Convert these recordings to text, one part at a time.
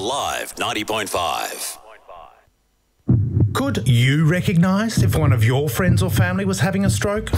Alive 90.5. Could you recognise if one of your friends or family was having a stroke?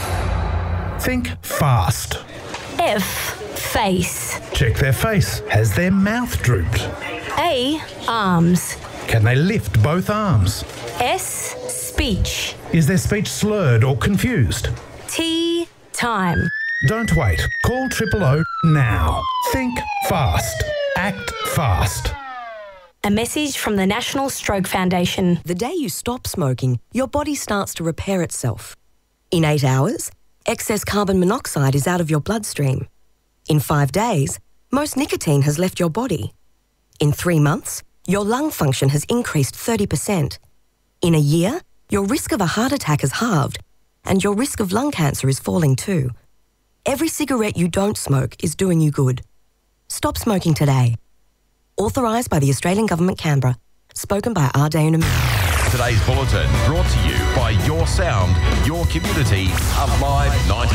Think fast. F. Face. Check their face. Has their mouth drooped? A. Arms. Can they lift both arms? S. Speech. Is their speech slurred or confused? T. Time. Don't wait. Call 000 now. Think fast. Act fast. A message from the National Stroke Foundation. The day you stop smoking, your body starts to repair itself. In 8 hours, excess carbon monoxide is out of your bloodstream. In 5 days, most nicotine has left your body. In 3 months, your lung function has increased 30%. In a year, your risk of a heart attack has halved, and your risk of lung cancer is falling too. Every cigarette you don't smoke is doing you good. Stop smoking today. Authorised by the Australian Government, Canberra. Spoken by Ardane and... Today's bulletin brought to you by Your Sound, Your Community, Alive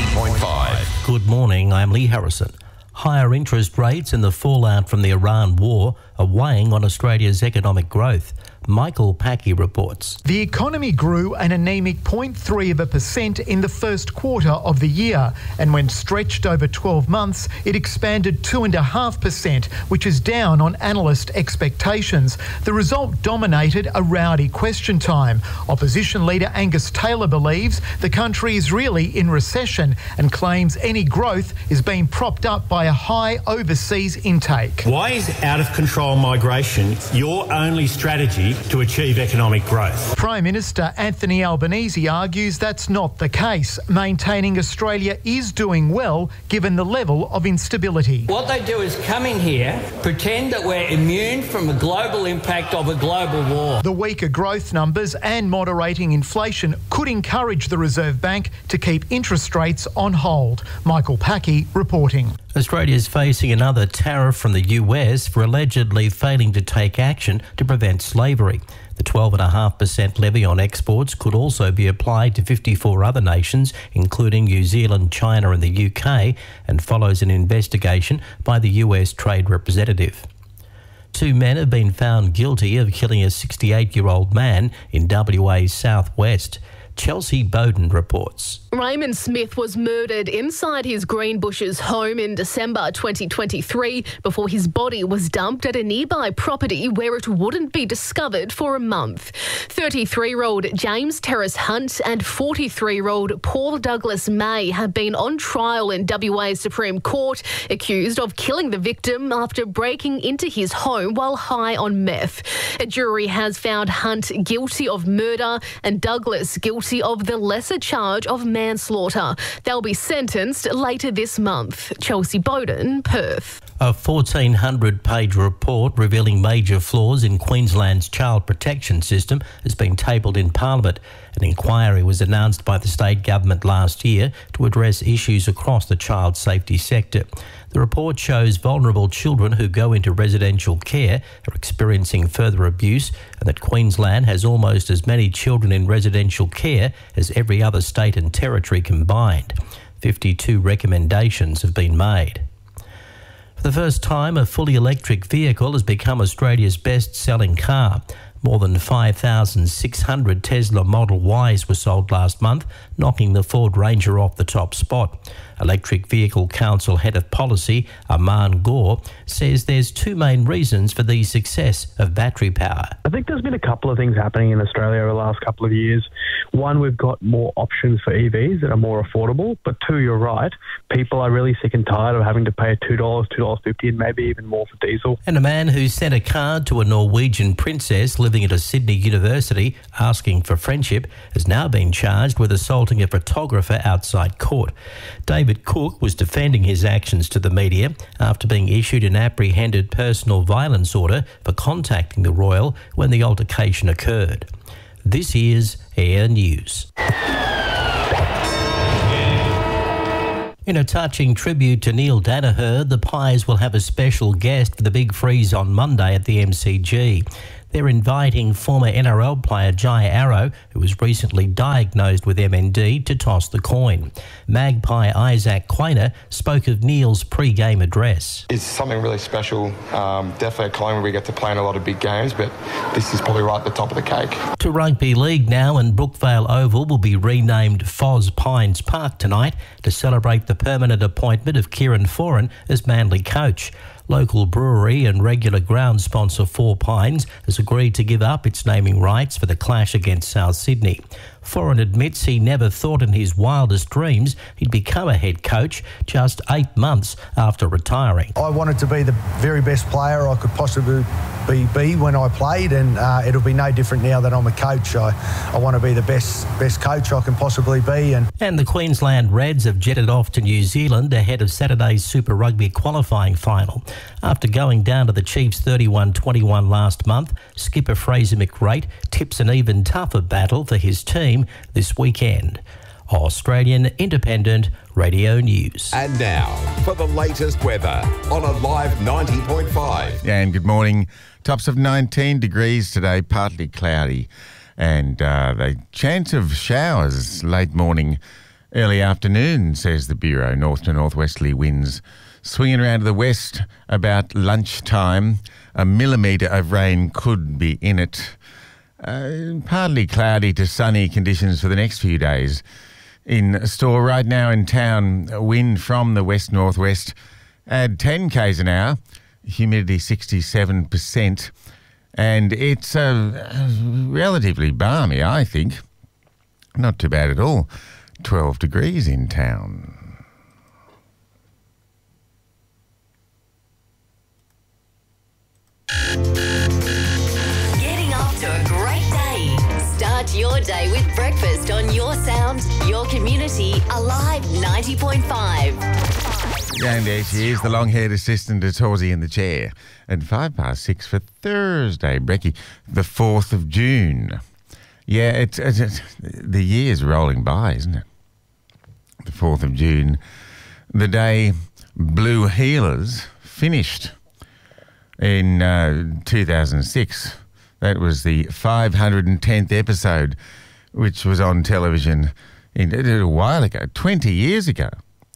90.5. Good morning, I'm Lee Harrison. Higher interest rates and the fallout from the Iran war are weighing on Australia's economic growth. Michael Packey reports. The economy grew an anemic 0.3% in the first quarter of the year, and when stretched over 12 months, it expanded 2.5%, which is down on analyst expectations. The result dominated a rowdy question time. Opposition leader Angus Taylor believes the country is really in recession and claims any growth is being propped up by a high overseas intake. Why is out-of-control migration your only strategy to achieve economic growth? Prime Minister Anthony Albanese argues that's not the case, maintaining Australia is doing well given the level of instability. What they do is come in here, pretend that we're immune from the global impact of a global war. The weaker growth numbers and moderating inflation could encourage the Reserve Bank to keep interest rates on hold. Michael Packey reporting. Australia is facing another tariff from the US for allegedly failing to take action to prevent slavery. The 12.5% levy on exports could also be applied to 54 other nations, including New Zealand, China and the UK, and follows an investigation by the US Trade Representative. 2 men have been found guilty of killing a 68-year-old man in WA's southwest. Chelsea Bowden reports. Raymond Smith was murdered inside his Greenbushes home in December 2023 before his body was dumped at a nearby property where it wouldn't be discovered for a month. 33-year-old James Terrace Hunt and 43-year-old Paul Douglas May have been on trial in WA Supreme Court, accused of killing the victim after breaking into his home while high on meth. A jury has found Hunt guilty of murder and Douglas guilty of the lesser charge of manslaughter. They'll be sentenced later this month. Chelsea Bowden, Perth. A 1,400-page report revealing major flaws in Queensland's child protection system has been tabled in Parliament. An inquiry was announced by the state government last year to address issues across the child safety sector. The report shows vulnerable children who go into residential care are experiencing further abuse, and that Queensland has almost as many children in residential care as every other state and territory combined. 52 recommendations have been made. For the first time, a fully electric vehicle has become Australia's best-selling car. More than 5,600 Tesla Model Ys were sold last month, knocking the Ford Ranger off the top spot. Electric Vehicle Council Head of Policy, Aman Gore, says there's two main reasons for the success of battery power. I think there's been a couple of things happening in Australia over the last couple of years. One, we've got more options for EVs that are more affordable. But two, you're right, people are really sick and tired of having to pay $2, $2.50 and maybe even more for diesel. And a man who sent a card to a Norwegian princess living at a Sydney university asking for friendship has now been charged with assaulting a photographer outside court. David Cook was defending his actions to the media after being issued an apprehended personal violence order for contacting the royal when the altercation occurred. This is Air News. In a touching tribute to Neil Danaher, the Pies will have a special guest for the Big Freeze on Monday at the MCG. They're inviting former NRL player Jai Arrow, who was recently diagnosed with MND, to toss the coin. Magpie Isaac Quainer spoke of Neil's pre-game address. It's something really special. Definitely at Collingwood we get to play in a lot of big games, but this is probably right at the top of the cake. To rugby league now, and Brookvale Oval will be renamed Foz Pines Park tonight to celebrate the permanent appointment of Kieran Foran as Manly coach. Local brewery and regular ground sponsor Four Pines has agreed to give up its naming rights for the clash against South Sydney. Foran admits he never thought in his wildest dreams he'd become a head coach just 8 months after retiring. I wanted to be the very best player I could possibly be when I played, and it'll be no different now that I'm a coach. I want to be the best coach I can possibly be. And the Queensland Reds have jetted off to New Zealand ahead of Saturday's Super Rugby qualifying final. After going down to the Chiefs 31-21 last month, skipper Fraser McReight tips an even tougher battle for his team this weekend. Australian Independent Radio News. And now for the latest weather on Alive 90.5. And good morning. Tops of 19 degrees today, partly cloudy, and the chance of showers late morning, early afternoon, says the Bureau. North to northwesterly winds swinging around to the west about lunchtime. A millimetre of rain could be in it. Partly cloudy to sunny conditions for the next few days. In store right now in town, wind from the west-northwest at 10 k's an hour, humidity 67%, and it's relatively balmy, I think. Not too bad at all. 12 degrees in town. Getting off to a great day. Start your day with breakfast on your sound, your community, Alive 90.5. And there she is, the long-haired assistant to Torsey in the chair. At 6:05 for Thursday, Brecky, the 4th of June. Yeah, it's the year's rolling by, isn't it? The 4th of June, the day Blue Heelers finished in 2006. That was the 510th episode, which was on television a while ago, 20 years ago.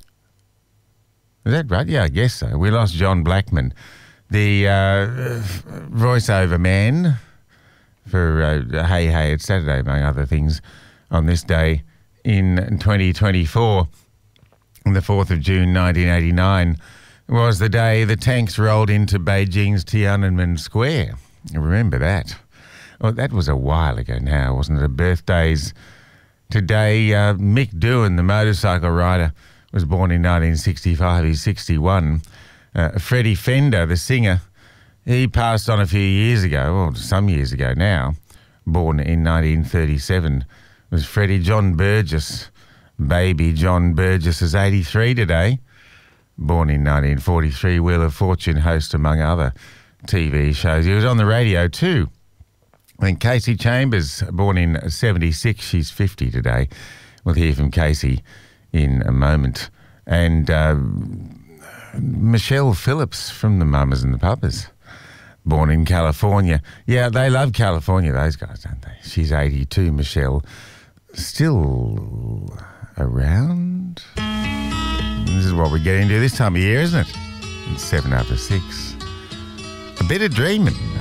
Is that right? Yeah, I guess so. We lost John Blackman, the voiceover man for Hey Hey It's Saturday, among other things, on this day in 2024. On the 4th of June 1989 was the day the tanks rolled into Beijing's Tiananmen Square. I remember that. Well, that was a while ago now, wasn't it? Birthdays today. Mick Doohan, the motorcycle rider, was born in 1965. He's 61. Freddie Fender, the singer, he passed on a few years ago, or some years ago now, born in 1937. It was Freddie. John Burgess, baby John Burgess, is 83 today. Born in 1943, Wheel of Fortune host, among other TV shows. He was on the radio too. And Casey Chambers, born in 76, she's 50 today. We'll hear from Casey in a moment. And Michelle Phillips from the Mamas and the Papas, born in California. Yeah, they love California, those guys, don't they? She's 82, Michelle. Still around? This is what we get into this time of year, isn't it? It's 6:07. A bit of dreaming.